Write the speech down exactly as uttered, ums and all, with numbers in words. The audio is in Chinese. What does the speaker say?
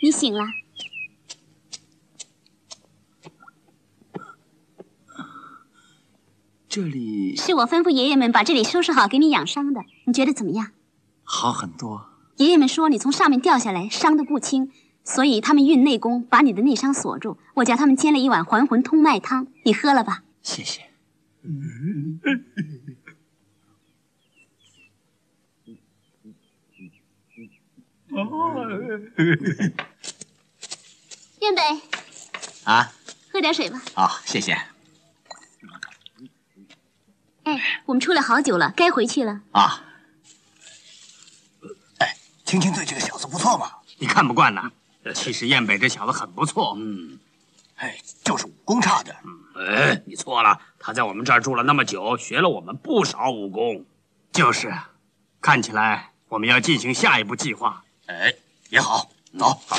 你醒了。 这里是我吩咐爷爷们把这里收拾好，给你养伤的。你觉得怎么样？ 好很多。 爷爷们说你从上面掉下来，伤得不轻，所以他们运内功把你的内伤锁住。我叫他们煎了一碗还魂通脉汤，你喝了吧。 谢谢。 燕北， 啊， 喝点水吧。 哦，谢谢。 哎，我们出来好久了，该回去了。 啊， 哎，青青对这个小子不错嘛。 你看不惯呐？其实燕北这小子很不错。 嗯，哎，就是武功差点。 嗯，哎，你错了，他在我们这儿住了那么久，学了我们不少武功。就是，看起来我们要进行下一步计划。 哎，也好，走。